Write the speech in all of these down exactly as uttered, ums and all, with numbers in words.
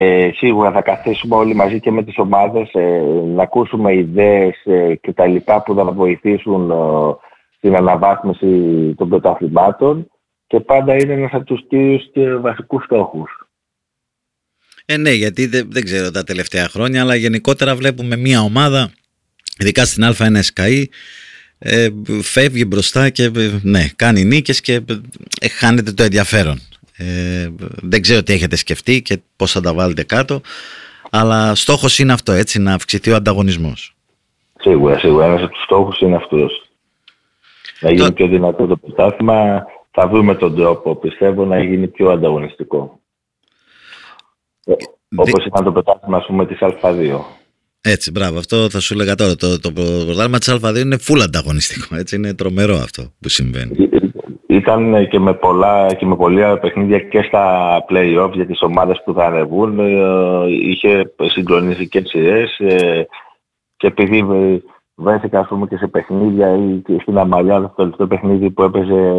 Ε, σίγουρα θα καθίσουμε όλοι μαζί και με τις ομάδες ε, να ακούσουμε ιδέες ε, και τα λοιπά που θα βοηθήσουν ε, στην αναβάθμιση των πρωταθλημάτων και πάντα είναι ένας από τους κύριους και βασικούς στόχους. Ε, ναι, γιατί δεν, δεν ξέρω τα τελευταία χρόνια, αλλά γενικότερα βλέπουμε μια ομάδα, ειδικά στην Α ένα Sky, ε, φεύγει μπροστά και ναι, κάνει νίκες και ε, χάνεται το ενδιαφέρον. Ε, δεν ξέρω τι έχετε σκεφτεί και πώς θα τα βάλετε κάτω, αλλά στόχος είναι αυτό, έτσι, να αυξηθεί ο ανταγωνισμός. Σίγουρα, σίγουρα. Ένας από τους στόχους είναι αυτός. Να γίνει το... πιο δυνατό το πρωτάθλημα. Θα βρούμε τον τρόπο, πιστεύω, να γίνει πιο ανταγωνιστικό. Δε... Όπως ήταν το πρωτάθλημα, ας πούμε, της Α2. Έτσι, μπράβο. Αυτό θα σου έλεγα τώρα. Το, το πρωτάθλημα της Α2 είναι full ανταγωνιστικό. Έτσι, είναι τρομερό αυτό που συμβαίνει. Ήταν και με πολλά και με πολλά παιχνίδια και στα play-offs για τις ομάδες που θα ανεβούν. Είχε συγκλονιστικές σειρές και επειδή βρέθηκα, ας πούμε, και σε παιχνίδια ή και στην Αμαλιά, το τελευταίο παιχνίδι που έπαιζε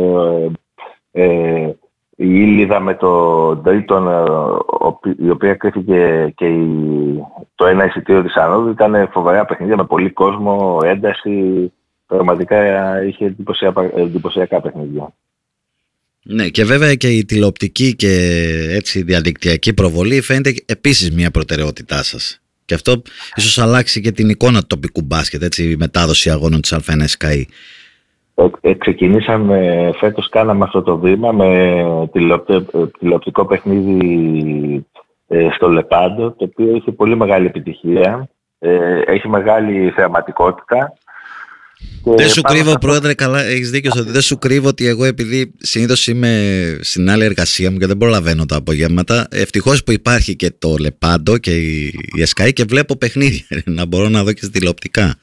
ε, η Ήλιδα με το Ντρίτον, η οποία κρίθηκε και η, το ένα εισιτήριο της Ανόδου, ήταν φοβερά παιχνίδια με πολύ κόσμο, ένταση. Πραγματικά είχε εντυπωσιακά, εντυπωσιακά παιχνίδια. Ναι, και βέβαια και η τηλεοπτική και έτσι διαδικτυακή προβολή φαίνεται επίσης μια προτεραιότητά σας. Και αυτό ίσως αλλάξει και την εικόνα του τοπικού μπάσκετ, έτσι, η μετάδοση αγώνων της Α ένα Sky. Ε, ε, ξεκινήσαμε φέτος, κάναμε αυτό το βήμα με τηλεοπτικό παιχνίδι ε, στο Λεπάντο, το οποίο είχε πολύ μεγάλη επιτυχία, ε, έχει μεγάλη θεαματικότητα. Δεν σου κρύβω, αυτό... πρόεδρε, καλά, έχεις δίκιο ότι δεν σου κρύβω ότι εγώ, επειδή συνήθως είμαι στην άλλη εργασία μου και δεν προλαβαίνω τα απογεύματα, ευτυχώς που υπάρχει και το Λεπάντο και η, η Sky και βλέπω παιχνίδια να μπορώ να δω και στη τηλεοπτικά.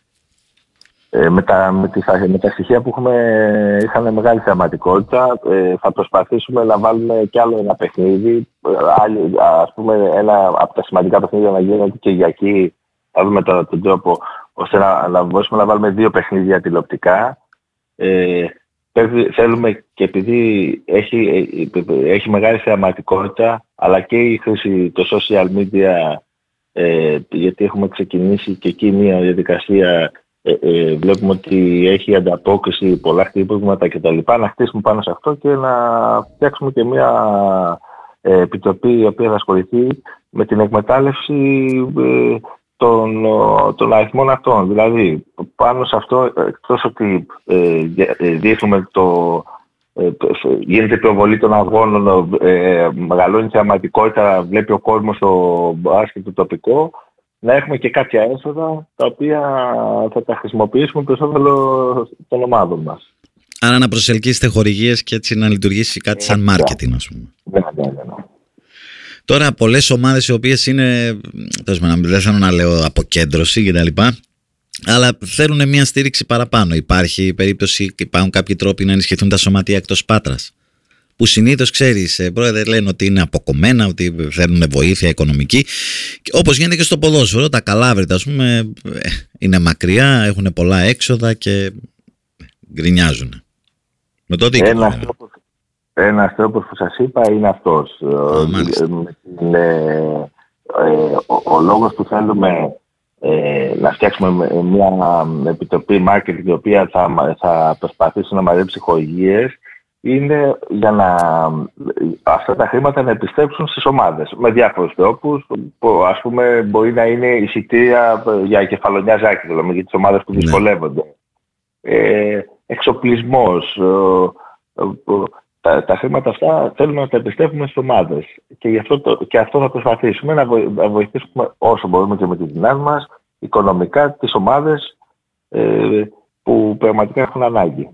Ε, με, τα, με, τις, με τα στοιχεία που έχουμε, είχαν μεγάλη θεαματικότητα. Ε, θα προσπαθήσουμε να βάλουμε κι άλλο ένα παιχνίδι. Άλλη, ας πούμε, ένα από τα σημαντικά παιχνίδια να γίνεται Κυριακή. Θα δούμε τον, τον τρόπο ώστε να, να μπορέσουμε να βάλουμε δύο παιχνίδια τηλεοπτικά. Ε, θέλουμε, και επειδή έχει, έχει μεγάλη θεαματικότητα, αλλά και η χρήση το social media, ε, γιατί έχουμε ξεκινήσει και εκεί μια διαδικασία, ε, ε, βλέπουμε ότι έχει ανταπόκριση, πολλά χτυπήματα κτλ. Να χτίσουμε πάνω σε αυτό και να φτιάξουμε και μια ε, επιτροπή η οποία θα ασχοληθεί με την εκμετάλλευση ε, Των, των αριθμών αυτών. Δηλαδή, πάνω σε αυτό, εκτός ότι ε, δείχνουμε το, ε, γίνεται προβολή των αγώνων, ε, μεγαλώνει η θεαματικότητα, βλέπει ο κόσμος το μπάσκετ το τοπικό, να έχουμε και κάποια έσοδα τα οποία θα τα χρησιμοποιήσουμε προς όφελος των ομάδων μας. Άρα να προσελκύσετε χορηγίες και έτσι να λειτουργήσει κάτι σαν μάρκετινγκ, ας πούμε. Ναι, ναι, ναι, ναι. Τώρα πολλές ομάδες οι οποίες είναι, δεν θέλω να λέω αποκέντρωση κτλ, αλλά θέλουν μια στήριξη παραπάνω. Υπάρχει περίπτωση, υπάρχουν κάποιοι τρόποι να ενισχυθούν τα σωματεία εκτός Πάτρας, που συνήθως, ξέρεις, πρόεδρε, λένε ότι είναι αποκομμένα, ότι θέλουν βοήθεια οικονομική, όπως γίνεται και στο ποδόσφαιρο. Τα Καλάβρητα, ας πούμε, είναι μακριά, έχουν πολλά έξοδα και γκρινιάζουν. Με το δίκιο. Ένα Ένας τρόπος που σας είπα είναι αυτός. Oh, ε, ε, ο, ο λόγος που θέλουμε ε, να φτιάξουμε μια επιτροπή marketing η οποία θα, θα προσπαθήσει να μαζέψει χορηγίες είναι για να αυτά τα χρήματα να επιστρέψουν στις ομάδες με διάφορους τρόπους, που ας πούμε μπορεί να είναι εισιτήρια για κεφαλονιά ζάκη, δηλαδή για τις ομάδες που δυσκολεύονται. Ε, εξοπλισμός, ε, ε, Τα, τα χρήματα αυτά θέλουμε να τα επιστρέφουμε στις ομάδες. Και, γι αυτό το, και αυτό θα προσπαθήσουμε να, βοη, να βοηθήσουμε όσο μπορούμε και με τη δυνάμει μας οικονομικά τις ομάδες ε, που πραγματικά έχουν ανάγκη.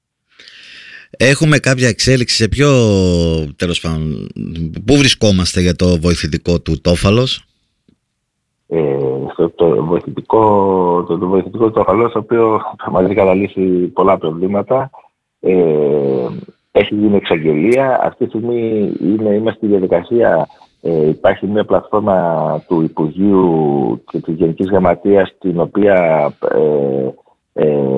Έχουμε κάποια εξέλιξη σε ποιο, τέλος πάντων, πού βρισκόμαστε για το βοηθητικό του Τόφαλος? Ε, στο, το βοηθητικό, το, το βοηθητικό του Τόφαλος, το οποίο πραγματικά θα λύσει πολλά προβλήματα. Ε, Έχει γίνει εξαγγελία. Αυτή τη στιγμή είναι, είμαστε στη διαδικασία. Ε, υπάρχει μια πλατφόρμα του Υπουργείου και της Γενικής Γραμματείας, την οποία ε, ε,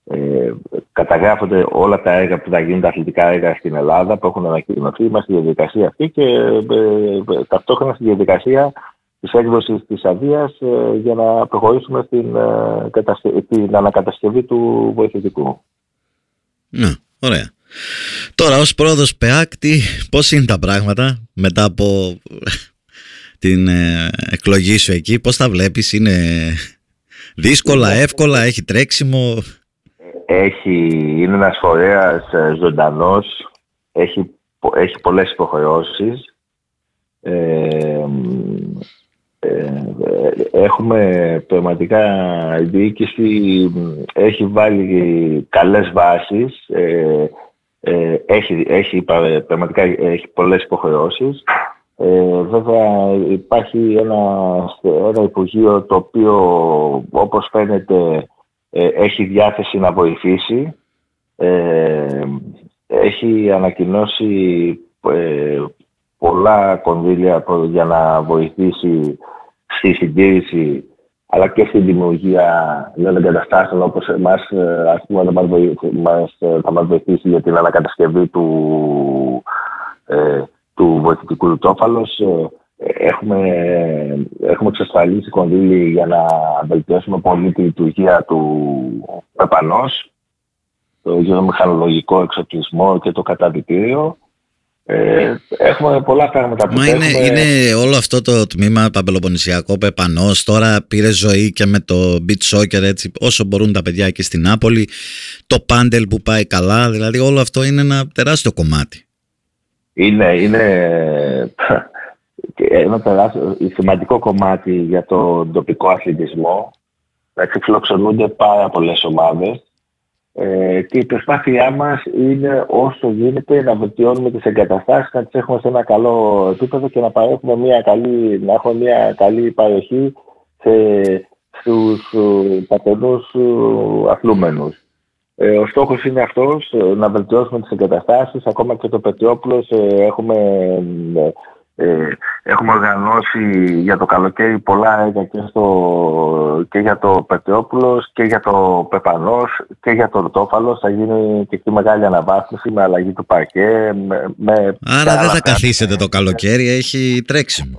Ε, καταγράφονται όλα τα έργα που θα γίνουν, τα αθλητικά έργα στην Ελλάδα που έχουν ανακοινωθεί. Είμαστε στη διαδικασία αυτή και ε, ε, ταυτόχρονα στη διαδικασία της έκδοσης της αδείας ε, για να προχωρήσουμε στην, ε, κατασκευ... στην ανακατασκευή του βοηθητικού. Ναι, ωραία. Τώρα ως πρόεδρος ΠΕΑΚ, πώς είναι τα πράγματα μετά από την ε, εκλογή σου εκεί, πώς τα βλέπεις, είναι δύσκολα, εύκολα, έχει τρέξιμο? Έχει, είναι ένας φορέας ζωντανός, έχει, έχει πολλές υποχρεώσεις. Ε, ε, έχουμε πραγματικά, η διοίκηση έχει βάλει καλές βάσεις, ε, ε, έχει, έχει, πραγματικά έχει πολλές υποχρεώσεις. Ε, βέβαια υπάρχει ένα, ένα Υπουργείο το οποίο, όπως φαίνεται, ε, έχει διάθεση να βοηθήσει. Ε, έχει ανακοινώσει ε, πολλά κονδύλια για να βοηθήσει στη συντήρηση αλλά και στη δημιουργία νέων εγκαταστάσεων, όπως εμάς, ας πούμε, θα μας βοηθήσει, θα μας βοηθήσει για την ανακατασκευή του, ε, του βοηθητικού του Τόφαλος. Έχουμε, έχουμε εξασφαλίσει κονδύλι για να βελτιώσουμε πολύ τη λειτουργία του Πεπανός, το γεωμηχανολογικό εξοπλισμό και το καταδυτήριο. Ε, έχουμε πολλά πράγματα που Μα είναι, έχουμε... είναι όλο αυτό το τμήμα παπελοποννησιακό Πεπανός. Τώρα πήρε ζωή και με το beach soccer, έτσι, όσο μπορούν τα παιδιά εκεί στην Νάπολη. Το πάντελ που πάει καλά, δηλαδή όλο αυτό είναι ένα τεράστιο κομμάτι. Είναι, είναι ένα τεράστιο, σημαντικό κομμάτι για τον τοπικό αθλητισμό. Έτσι, φιλοξενούνται πάρα πολλές ομάδες. Ε, και η προσπάθειά μας είναι όσο γίνεται να βελτιώνουμε τις εγκαταστάσεις, να τις έχουμε σε ένα καλό επίπεδο και να παρέχουμε μια καλή, να έχουμε μια καλή παροχή σε, στους πατερνούς αθλούμενους. Ε, ο στόχος είναι αυτός, να βελτιώσουμε τις εγκαταστάσεις. Ακόμα και το Πετριόπουλος ε, έχουμε, ε, έχουμε οργανώσει για το καλοκαίρι πολλά έργα και, στο, και για το Πετριόπουλος και για το Πεπανός και για το Τόφαλος. Θα γίνει και εκεί μεγάλη αναβάθμιση με αλλαγή του παρκέ. Με, με Άρα δεν θα καθίσετε το καλοκαίρι, έχει τρέξιμο.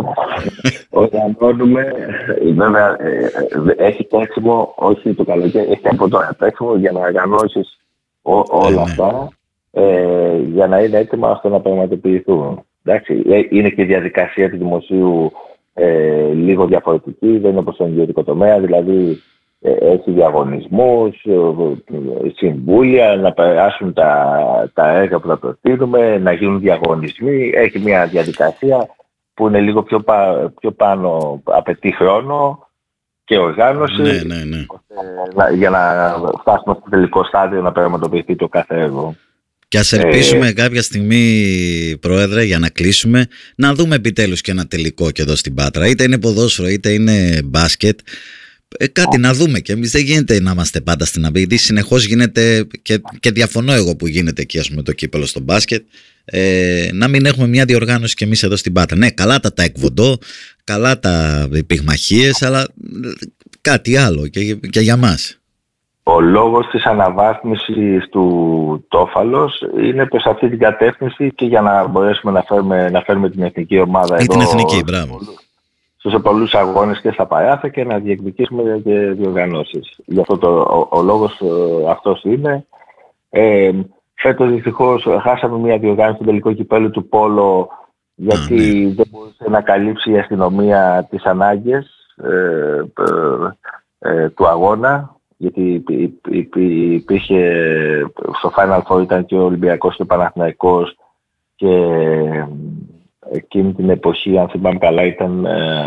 Οργανώνουμε, βέβαια έχει τρέξιμο, όχι το καλοκαίρι, έχει από τώρα τρέξιμο για να οργανώσεις όλα αυτά, ε, για να είναι έτοιμα ώστε να πραγματοποιηθούν. Εντάξει, είναι και η διαδικασία του δημοσίου ε, λίγο διαφορετική, δεν είναι όπως στον ιδιωτικό τομέα, δηλαδή ε, έχει διαγωνισμούς, ε, συμβούλια, να περάσουν τα, τα έργα που θα προτείνουμε, να γίνουν διαγωνισμοί, έχει μια διαδικασία που είναι λίγο πιο, πα, πιο πάνω, απαιτεί χρόνο και οργάνωση, ναι, ναι, ναι. ώστε, για να φτάσουμε στο τελικό στάδιο να πραγματοποιηθεί το κάθε έργο. Και ας ελπίσουμε ε, κάποια στιγμή, Πρόεδρε, για να κλείσουμε, να δούμε επιτέλους και ένα τελικό και εδώ στην Πάτρα. Είτε είναι ποδόσφαιρο, είτε είναι μπάσκετ. Ε, κάτι να δούμε και εμείς. Δεν γίνεται να είμαστε πάντα στην αμπή. Συνεχώς γίνεται, και, και διαφωνώ εγώ που γίνεται εκεί, ας πούμε, το κύπελο στο μπάσκετ, ε, να μην έχουμε μια διοργάνωση και εμείς εδώ στην Πάτρα. Ναι, καλά τα ταεκβοντό, καλά τα πυγμαχίες, αλλά κάτι άλλο και, και για μας. Ο λόγος της αναβάθμισης του Τόφαλος είναι προς αυτή την κατεύθυνση και για να μπορέσουμε να φέρουμε, να φέρουμε την εθνική ομάδα ή εδώ. Την εθνική, μπράβο. Στους πολλούς αγώνες και στα παράθα και να διεκδικήσουμε και διοργανώσεις. Γι' αυτό το, ο, ο λόγος ε, αυτός είναι. Ε, φέτος δυστυχώς χάσαμε μια διοργάνωση στο τελικό κυπέλλου του Πόλο, γιατί Α, ναι. δεν μπορούσε να καλύψει η αστυνομία τις ανάγκες ε, ε, ε, του αγώνα. Γιατί υπήρχε στο Final Four, ήταν και ο Ολυμπιακός και ο Παναθηναϊκός, και εκείνη την εποχή, αν θυμάμαι καλά, ήταν,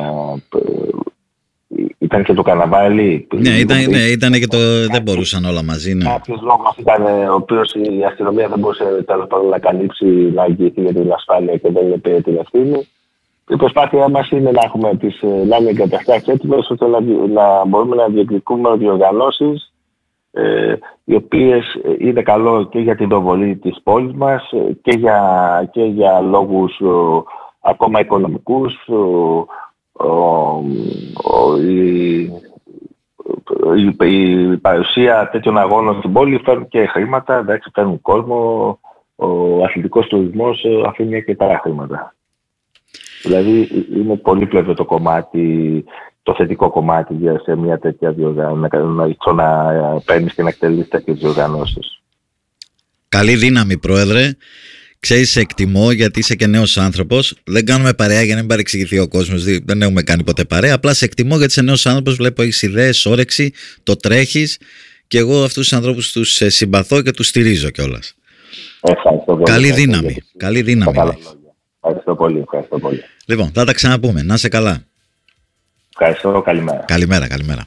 ήταν και το Καναβάλι. Ναι, ήταν, ναι, ήταν και το, δεν μπορούσαν όλα μαζί. Ναι. Κάποιος λόγος ήταν ο οποίος η αστυνομία δεν μπορούσε τέλος πάντων να καλύψει, να αγγιηθεί για την ασφάλεια και δεν είπε την ευθύνη. Η προσπάθειά μας είναι να έχουμε τις λάμια εγκαταστάσεις έτοιμες, ώστε να, να μπορούμε να διεκδικούμε διοργανώσεις ε, οι οποίες είναι καλό και για την προβολή της πόλης μας και για, και για λόγους ο, ακόμα οικονομικούς. Ο, ο, ο, η, η, η παρουσία τέτοιων αγώνων στην πόλη φέρνουν και χρήματα, εντάξει, φέρνουν κόσμο. Ο αθλητικός τουρισμός αφήνει και αρκετά χρήματα. Δηλαδή είναι πολύπλευρο το κομμάτι, το θετικό κομμάτι για σε μια τέτοια διοργάνωση, να, να παίρνεις και να εκτελείς τέτοιες διοργανώσεις. Καλή δύναμη, Πρόεδρε. Ξέρεις, σε εκτιμώ γιατί είσαι και νέος άνθρωπος. Δεν κάνουμε παρέα για να μην παρεξηγηθεί ο κόσμος. Δεν έχουμε κάνει ποτέ παρέα. Απλά σε εκτιμώ γιατί είσαι νέος άνθρωπος. Βλέπω έχεις ιδέες, όρεξη, το τρέχεις. Και εγώ αυτούς τους ανθρώπους τους συμπαθώ και τους στηρίζω κιόλας. Ευχαριστώ. Καλή δύναμη. Καλή δύναμη. Ευχαριστώ πολύ, ευχαριστώ πολύ. Λοιπόν, θα τα ξαναπούμε. Να είσαι καλά. Ευχαριστώ, καλημέρα. Καλημέρα, καλημέρα.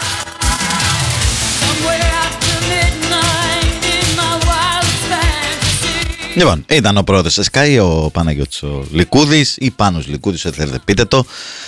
Λοιπόν, ήταν ο πρόεδρος της ΣΚΑΙ, ο Παναγιώτης ο Λικούδης ή Πάνος Λικούδης, ό,τι θέλετε πείτε το.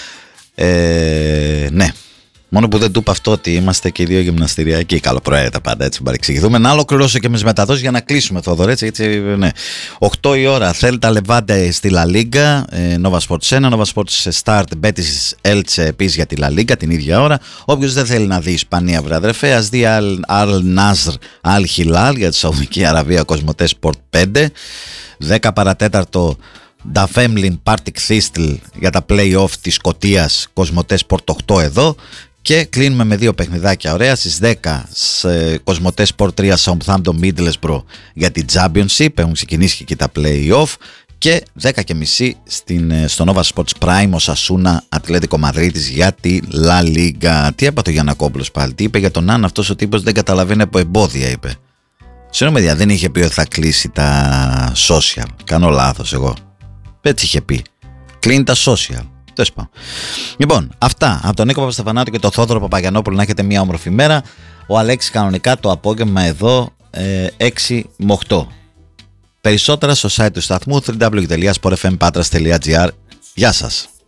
Ε, ναι. Μόνο που δεν του είπα αυτό ότι είμαστε και οι δύο γυμναστηριακοί. Καλοπροαίρετα πάντα, έτσι παρεξηγηθούμε. Να ολοκληρώσω και με τις μεταδόσεις για να κλείσουμε, Θόδωρε. Έτσι, έτσι, ναι. οκτώ η ώρα, Θέλτα Λεβάντε στη Λα Λίγκα, Nova Sports ένα, Nova Sports Start, Betis Elche επίσης για τη Λα Λίγκα την ίδια ώρα. Όποιος δεν θέλει να δει Ισπανία, βρε αδερφέ, ας δει Al Nasr Al Hilal για τη Σαουδική Αραβία, Κοσμοτέ Sport πέντε, δέκα παρατέταρτο. Νταφέμλιν Πάρτικ Θίστλ για τα play-off της Σκωτίας, Κοσμοτέ Sport οκτώ εδώ. Και κλείνουμε με δύο παιχνιδάκια ωραία. Στις δέκα Κοσμοτέ Sport τρία Southampton Middlesbrough για την Championship. Έχουν ξεκινήσει και εκεί τα play-off. Και δέκα και μισή στην, στο Nova Sports Prime Οσασούνα Ατλέτικο Μαδρίτης για τη La Liga. Τι είπα το Γιαννακόπουλος πάλι? Τι είπε για τον Αν? Αυτός ο τύπος δεν καταλαβαίνει από εμπόδια, είπε. Συγγνώμη, δεν είχε πει ότι θα κλείσει τα social. Κάνω λάθος εγώ. Έτσι είχε πει. Κλείνει τα social. Λοιπόν, αυτά από τον Νίκο Παπασταφανάτου και τον Θόδωρο Παπαγιαννόπουλο. Να έχετε μια όμορφη μέρα. Ο Αλέξης κανονικά το απόγευμα εδώ ε, έξι με οκτώ. Περισσότερα στο site του σταθμού double-u double-u double-u τελεία sport f m patras τελεία g r. Γεια σας.